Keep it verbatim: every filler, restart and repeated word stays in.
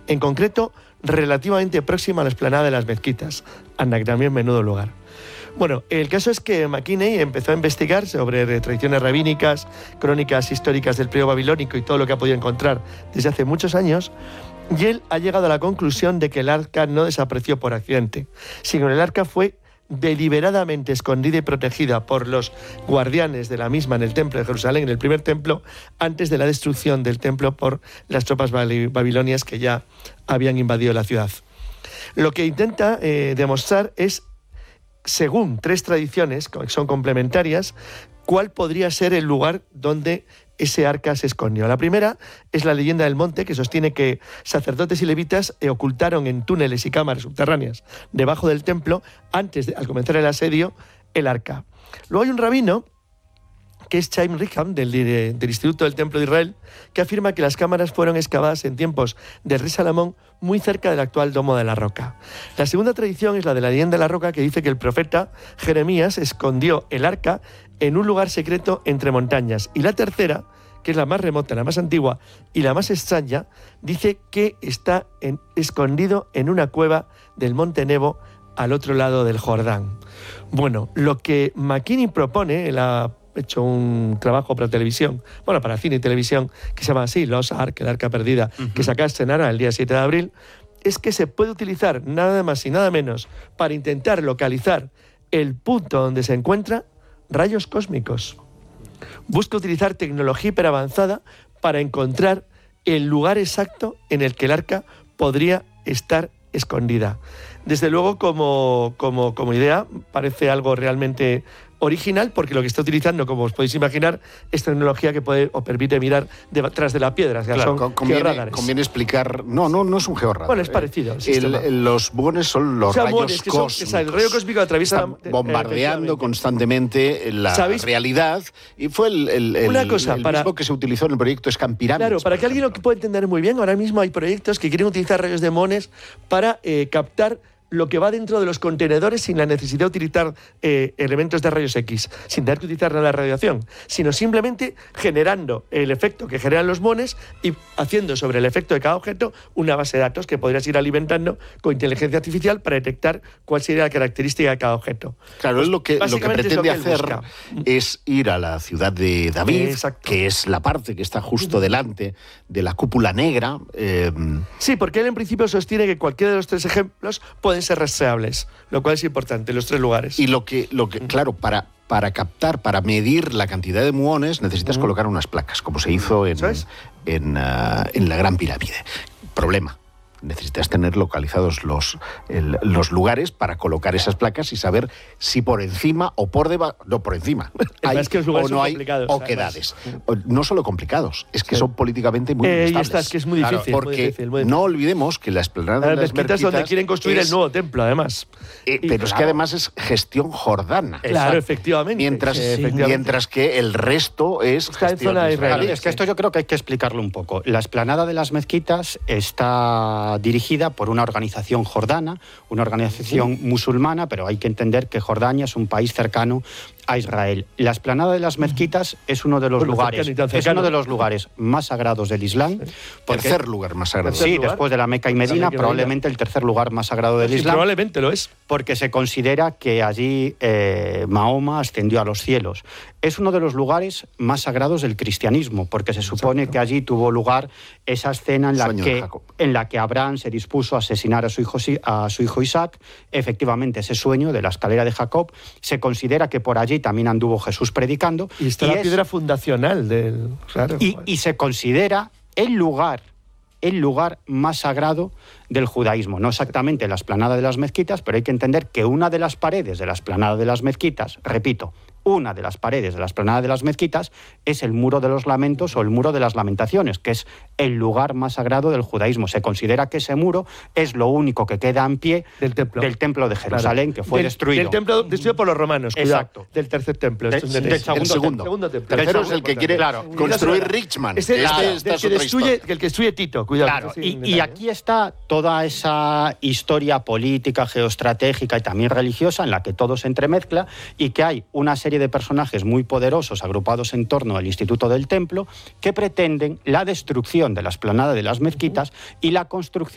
en concreto relativamente próxima a la explanada de las mezquitas. Anda, que también menudo lugar. Bueno, el caso es que McKinney empezó a investigar sobre tradiciones rabínicas, crónicas históricas del periodo babilónico y todo lo que ha podido encontrar desde hace muchos años, y él ha llegado a la conclusión de que el arca no desapareció por accidente, sino que el arca fue deliberadamente escondida y protegida por los guardianes de la misma en el templo de Jerusalén, en el primer templo, antes de la destrucción del templo por las tropas babilonias que ya habían invadido la ciudad. Lo que intenta eh, demostrar es, según tres tradiciones que son complementarias, cuál podría ser el lugar donde ese arca se escondió. La primera es la leyenda del monte, que sostiene que sacerdotes y levitas ocultaron en túneles y cámaras subterráneas debajo del templo, antes de, al comenzar el asedio, el arca. Luego hay un rabino, que es Chaim Rickham, del, del Instituto del Templo de Israel, que afirma que las cámaras fueron excavadas en tiempos del rey Salomón, muy cerca del actual Domo de la Roca. La segunda tradición es la de la leyenda de la Roca, que dice que el profeta Jeremías escondió el arca en un lugar secreto entre montañas. Y la tercera, que es la más remota, la más antigua y la más extraña, dice que está en, escondido en una cueva del Monte Nebo, al otro lado del Jordán. Bueno, lo que McKinney propone, la hecho un trabajo para televisión, bueno, para cine y televisión, que se llama así, Lost Ark, el arca perdida, uh-huh. que se acaba de estrenar el día siete de abril, es que se puede utilizar nada más y nada menos para intentar localizar el punto donde se encuentra rayos cósmicos. Busca utilizar tecnología hiperavanzada para encontrar el lugar exacto en el que el arca podría estar escondida. Desde luego, como, como, como idea, parece algo realmente original, porque lo que está utilizando, como os podéis imaginar, es tecnología que puede o permite mirar detrás de la piedra. O sea, claro, son conviene, georradares. Conviene explicar... No, no, no es un georradar. Bueno, es parecido. Eh, el, el, los buones son los o sea, rayos buones, que cósmicos. Son, que el rayo cósmico atraviesa... Están bombardeando eh, constantemente la ¿sabéis? realidad. Y fue el, el, el, Una cosa, el para, mismo que se utilizó en el proyecto Escampiranes. Claro, para que alguien lo pueda entender muy bien, ahora mismo hay proyectos que quieren utilizar rayos de mones para eh, captar lo que va dentro de los contenedores sin la necesidad de utilizar eh, elementos de rayos X, sin tener que utilizar la radiación, sino simplemente generando el efecto que generan los mones y haciendo sobre el efecto de cada objeto una base de datos que podrías ir alimentando con inteligencia artificial para detectar cuál sería la característica de cada objeto. Claro, pues, es lo que, lo que pretende es lo que hacer busca. es ir a la ciudad de David, Exacto. que es la parte que está justo delante de la cúpula negra. Eh... Sí, porque él en principio sostiene que cualquiera de los tres ejemplos puede ser rastreables, lo cual es importante, los tres lugares. Y lo que, lo que claro, para, para captar, para medir la cantidad de muones, necesitas uh-huh. colocar unas placas, como se hizo en, en, uh, en la Gran Pirámide. Problema. Necesitas tener localizados los, el, los lugares para colocar esas placas y saber si por encima o por debajo, no por encima, hay es que los lugares o no son hay complicados, oquedades. No solo complicados, es que sí. son políticamente muy eh, inestables. Está, es que es muy difícil. Claro, porque muy difícil, muy difícil. no olvidemos que la explanada de las mezquitas donde quieren construir es, el nuevo templo, además. Eh, pero y, es claro. que además es gestión jordana. Claro, efectivamente. Mientras, sí, efectivamente. mientras que el resto es está gestión en zona israelí. Es que esto yo creo que hay que explicarlo un poco. La explanada de las mezquitas está dirigida por una organización jordana, una organización sí. musulmana, pero hay que entender que Jordania es un país cercano a Israel. La explanada de las mezquitas es uno de los bueno, lugares cercano, cercano. es uno de los lugares más sagrados del Islam. Sí. Porque, tercer lugar más sagrado. Sí, lugar? después de la Meca y Medina, Meca probablemente Medina. el tercer lugar más sagrado del sí, Islam. Probablemente lo es. Porque se considera que allí eh, Mahoma ascendió a los cielos. Es uno de los lugares más sagrados del cristianismo, porque se supone Exacto. que allí tuvo lugar esa escena en la, que, en la que Abraham se dispuso a asesinar a su, hijo, a su hijo Isaac. Efectivamente, ese sueño de la escalera de Jacob, se considera que por allí también anduvo Jesús predicando. Y está y la es, piedra fundacional del... Claro, y, y se considera el lugar, el lugar más sagrado del judaísmo. No exactamente la explanada de las mezquitas, pero hay que entender que una de las paredes de la explanada de las mezquitas, repito, una de las paredes de la explanada de las mezquitas es el Muro de los Lamentos o el Muro de las Lamentaciones, que es el lugar más sagrado del judaísmo. Se considera que ese muro es lo único que queda en pie del templo, del templo de Jerusalén, claro. que fue del, destruido. Del templo destruido por los romanos, Exacto. Cuidado, del tercer templo. De, del, del, del segundo, segundo. segundo templo. Tercero es el que quiere claro. construir Richmond. Es el, este, claro, esta del es que otra destruye, historia. el que destruye Tito, cuidado. Claro, y, y aquí está toda esa historia política, geoestratégica y también religiosa en la que todo se entremezcla y que hay una serie de personajes muy poderosos agrupados en torno al Instituto del Templo que pretenden la destrucción de la explanada de las mezquitas y la construcción